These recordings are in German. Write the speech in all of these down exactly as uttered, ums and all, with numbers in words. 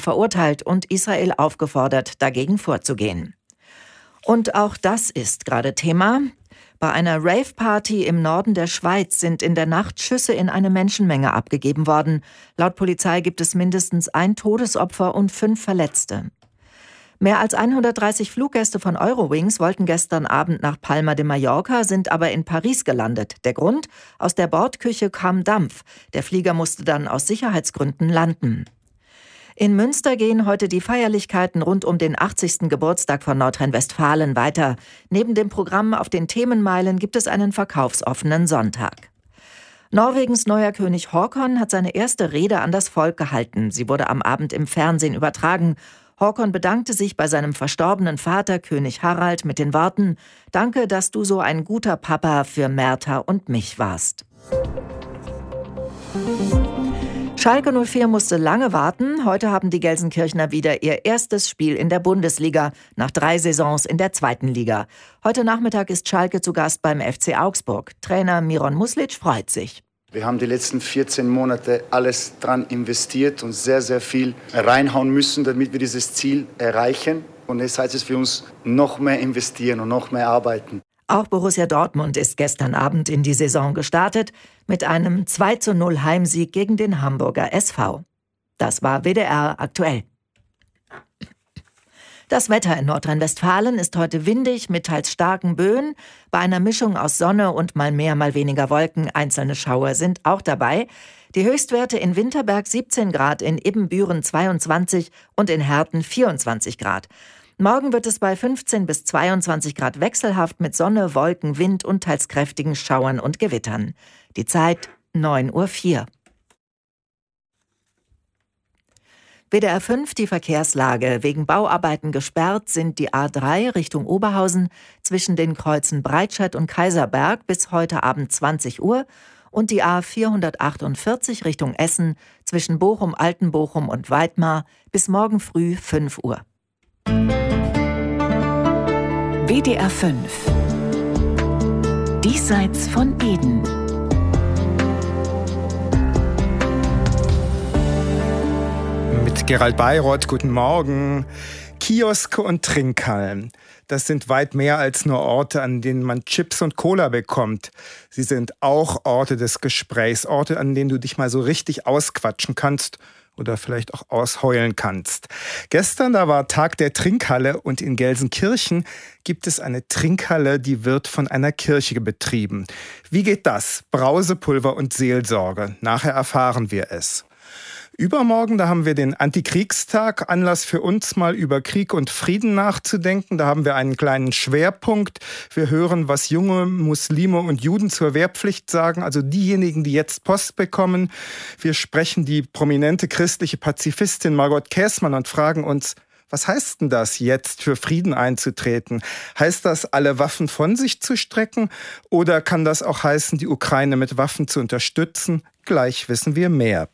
verurteilt und Israel aufgefordert, dagegen vorzugehen. Und auch das ist gerade Thema. Bei einer Rave-Party im Norden der Schweiz sind in der Nacht Schüsse in eine Menschenmenge abgegeben worden. Laut Polizei gibt es mindestens ein Todesopfer und fünf Verletzte. Mehr als hundertdreißig Fluggäste von Eurowings wollten gestern Abend nach Palma de Mallorca, sind aber in Paris gelandet. Der Grund? Aus der Bordküche kam Dampf. Der Flieger musste dann aus Sicherheitsgründen landen. In Münster gehen heute die Feierlichkeiten rund um den achtzigsten Geburtstag von Nordrhein-Westfalen weiter. Neben dem Programm auf den Themenmeilen gibt es einen verkaufsoffenen Sonntag. Norwegens neuer König Håkon hat seine erste Rede an das Volk gehalten. Sie wurde am Abend im Fernsehen übertragen. Håkon bedankte sich bei seinem verstorbenen Vater, König Harald, mit den Worten: „Danke, dass du so ein guter Papa für Märta und mich warst." Schalke null vier musste lange warten. Heute haben die Gelsenkirchener wieder ihr erstes Spiel in der Bundesliga, nach drei Saisons in der zweiten Liga. Heute Nachmittag ist Schalke zu Gast beim F C Augsburg. Trainer Miron Muslic freut sich. Wir haben die letzten vierzehn Monate alles dran investiert und sehr, sehr viel reinhauen müssen, damit wir dieses Ziel erreichen. Und jetzt heißt es für uns, noch mehr investieren und noch mehr arbeiten. Auch Borussia Dortmund ist gestern Abend in die Saison gestartet mit einem zwei zu null Heimsieg gegen den Hamburger S V. Das war W D R aktuell. Das Wetter in Nordrhein-Westfalen ist heute windig mit teils starken Böen. Bei einer Mischung aus Sonne und mal mehr, mal weniger Wolken. Einzelne Schauer sind auch dabei. Die Höchstwerte in Winterberg siebzehn Grad, in Ibbenbüren zweiundzwanzig und in Herten vierundzwanzig Grad. Morgen wird es bei fünfzehn bis zweiundzwanzig Grad wechselhaft mit Sonne, Wolken, Wind und teils kräftigen Schauern und Gewittern. Die Zeit neun Uhr vier. W D R fünf, die Verkehrslage. Wegen Bauarbeiten gesperrt sind die A drei Richtung Oberhausen zwischen den Kreuzen Breitscheid und Kaiserberg bis heute Abend zwanzig Uhr und die A vierhundertachtundvierzig Richtung Essen zwischen Bochum, Altenbochum und Weidmar bis morgen früh fünf Uhr. W D R fünf. Diesseits von Eden. Mit Gerald Bayroth, guten Morgen. Kioske und Trinkhallen, das sind weit mehr als nur Orte, an denen man Chips und Cola bekommt. Sie sind auch Orte des Gesprächs, Orte, an denen du dich mal so richtig ausquatschen kannst oder vielleicht auch ausheulen kannst. Gestern, da war Tag der Trinkhalle und in Gelsenkirchen gibt es eine Trinkhalle, die wird von einer Kirche betrieben. Wie geht das? Brausepulver und Seelsorge. Nachher erfahren wir es. Übermorgen, da haben wir den Antikriegstag, Anlass für uns mal über Krieg und Frieden nachzudenken. Da haben wir einen kleinen Schwerpunkt. Wir hören, was junge Muslime und Juden zur Wehrpflicht sagen, also diejenigen, die jetzt Post bekommen. Wir sprechen die prominente christliche Pazifistin Margot Käßmann und fragen uns, was heißt denn das jetzt, für Frieden einzutreten? Heißt das, alle Waffen von sich zu strecken? Oder kann das auch heißen, die Ukraine mit Waffen zu unterstützen? Gleich wissen wir mehr.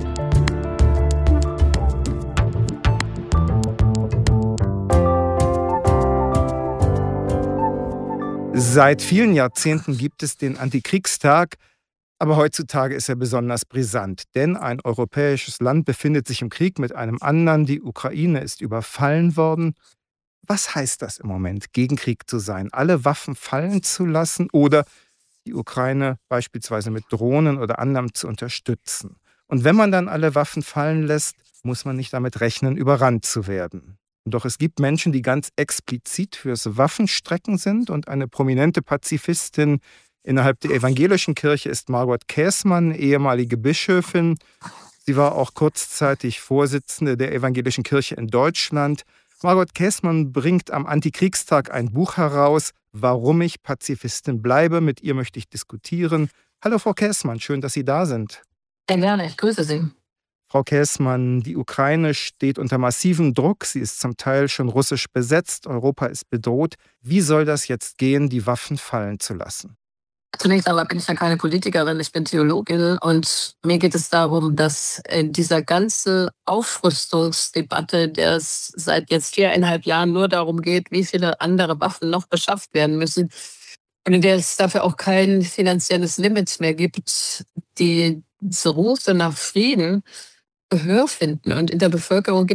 Seit vielen Jahrzehnten gibt es den Antikriegstag, aber heutzutage ist er besonders brisant. Denn ein europäisches Land befindet sich im Krieg mit einem anderen, die Ukraine ist überfallen worden. Was heißt das im Moment, gegen Krieg zu sein? Alle Waffen fallen zu lassen oder die Ukraine beispielsweise mit Drohnen oder anderem zu unterstützen? Und wenn man dann alle Waffen fallen lässt, muss man nicht damit rechnen, überrannt zu werden. Doch es gibt Menschen, die ganz explizit fürs Waffenstrecken sind und eine prominente Pazifistin innerhalb der evangelischen Kirche ist Margot Käßmann, ehemalige Bischöfin. Sie war auch kurzzeitig Vorsitzende der evangelischen Kirche in Deutschland. Margot Käßmann bringt am Antikriegstag ein Buch heraus, Warum ich Pazifistin bleibe. Mit ihr möchte ich diskutieren. Hallo Frau Käßmann, schön, dass Sie da sind. Sehr gerne, ich grüße Sie. Frau Käßmann, die Ukraine steht unter massivem Druck. Sie ist zum Teil schon russisch besetzt. Europa ist bedroht. Wie soll das jetzt gehen, die Waffen fallen zu lassen? Zunächst einmal bin ich ja keine Politikerin, ich bin Theologin. Und mir geht es darum, dass in dieser ganzen Aufrüstungsdebatte, der es seit jetzt viereinhalb Jahren nur darum geht, wie viele andere Waffen noch beschafft werden müssen, und in der es dafür auch kein finanzielles Limit mehr gibt, die Rufe nach Frieden Gehör finden. Und in der Bevölkerung gibt